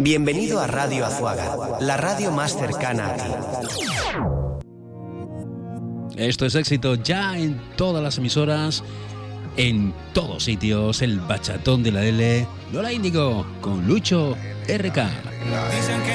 Bienvenido a Radio Azuaga, la radio más cercana a ti. Esto es éxito ya en todas las emisoras, en todos sitios. El bachatón de la L, Lola Índigo, con Lucho RK. Dicen que